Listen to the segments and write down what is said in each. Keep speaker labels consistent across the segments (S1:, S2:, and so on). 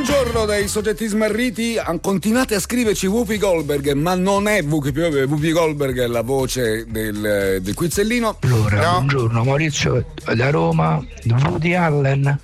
S1: Buongiorno dai soggetti smarriti, continuate a scriverci Whoopi Goldberg, ma non è Whoopi Goldberg la voce del quizzellino.
S2: Allora, no. Buongiorno Maurizio da Roma, Woody Allen.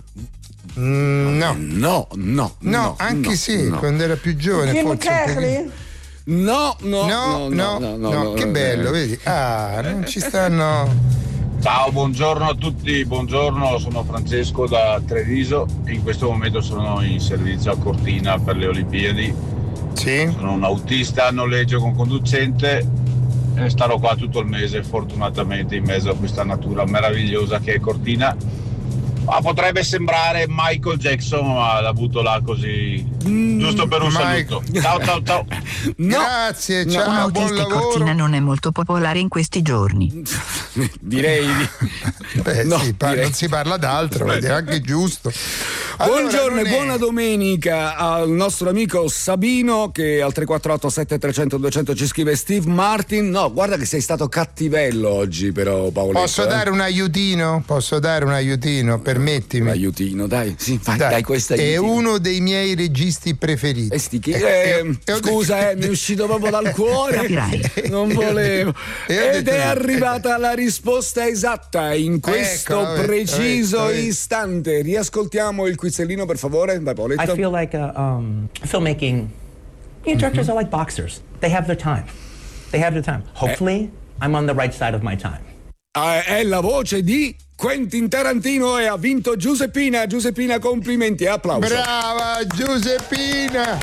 S3: No, anche sì, quando era più giovane.
S4: Jim Carrey?
S3: No, che bello, vedi? Non ci stanno.
S5: Ciao, buongiorno a tutti, buongiorno, sono Francesco da Treviso e in questo momento sono in servizio a Cortina per le Olimpiadi.
S3: Sì.
S5: Sono un autista a noleggio con conducente e starò qua tutto il mese fortunatamente in mezzo a questa natura meravigliosa che è Cortina. Ma potrebbe sembrare Michael Jackson, ma l'ha avuto là così, giusto per un saluto. Ciao.
S3: Grazie, ciao, buon lavoro.
S6: Cortina non è molto popolare in questi giorni.
S1: Direi
S3: non si parla d'altro, è anche giusto.
S1: Buongiorno e buona domenica al nostro amico Sabino che al 348 7300 200 ci scrive Steve Martin. No, guarda che sei stato cattivello oggi però, Paoletto.
S3: Posso dare un aiutino? Permettimi.
S1: Un aiutino, dai, sì, dai questo aiutino.
S3: È uno dei miei registi preferiti.
S1: Scusa, mi è uscito proprio dal cuore. Non volevo. Ed è arrivata la risposta esatta in questo preciso istante. Riascoltiamo il quizzellino per favore. Vai, Paoletto.
S7: I feel like filmmaking directors are like boxers. They have their time. Hopefully I'm on the right side of my time.
S1: È la voce di Quentin Tarantino e ha vinto Giuseppina. Giuseppina, complimenti e applauso.
S3: Brava Giuseppina!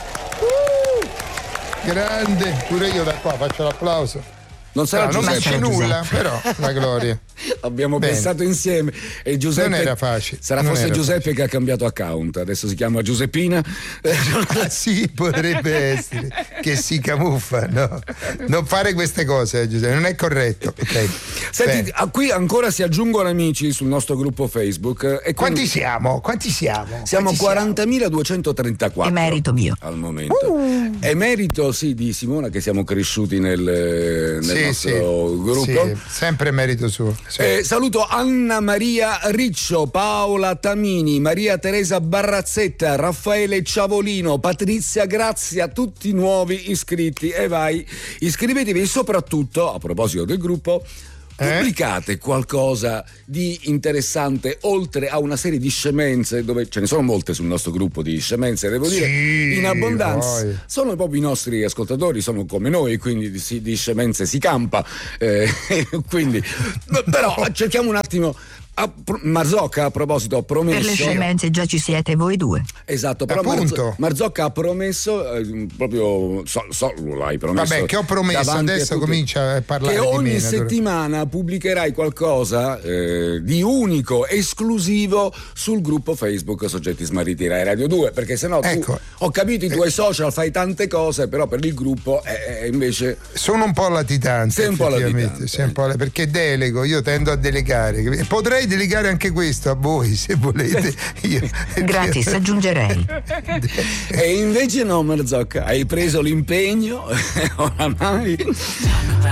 S3: Grande, pure io da qua faccio l'applauso.
S1: Non sarà
S3: non c'è nulla, però la gloria.
S1: Abbiamo pensato insieme e Giuseppe
S3: non era facile.
S1: Sarà forse Giuseppe che ha cambiato account, adesso si chiama Giuseppina.
S3: Sì, potrebbe essere che si camuffa, no? Non fare queste cose, Giuseppe, non è corretto. Okay.
S1: Senti, qui ancora si aggiungono amici sul nostro gruppo Facebook. E
S3: quanti siamo?
S1: Siamo 40.234.
S6: Emerito mio.
S1: Al momento. Emerito di Simona che siamo cresciuti nel nostro gruppo.
S3: Sì, sempre merito suo. Sì.
S1: Saluto Anna Maria Riccio, Paola Tamini, Maria Teresa Barrazzetta, Raffaele Ciavolino, Patrizia Grazia, tutti nuovi iscritti. E vai, iscrivetevi e soprattutto, a proposito del gruppo, pubblicate qualcosa di interessante oltre a una serie di scemenze, dove ce ne sono molte sul nostro gruppo di scemenze, devo dire, in abbondanza.
S3: Poi.
S1: Sono proprio i nostri ascoltatori, sono come noi, quindi di scemenze si campa. Quindi, però cerchiamo un attimo. Marzocca a proposito ha promesso.
S6: Per le scemenze già ci siete voi due.
S1: Esatto, però Marzocca ha promesso proprio l'hai promesso.
S3: Vabbè, che ho promesso, adesso comincia a parlare
S1: che
S3: di
S1: ogni settimana pubblicherai qualcosa di unico, esclusivo sul gruppo Facebook Soggetti Smarriti Rai Radio 2, perché sennò ho capito i tuoi social fai tante cose, però per il gruppo invece
S3: sono un po' latitante.
S1: Sei un po' latitante.
S3: Perché delego, io tendo a delegare. Potrei delegare anche questo a voi se volete.
S6: Gratis, aggiungerei.
S1: E invece no, Marzocca, hai preso l'impegno oramai.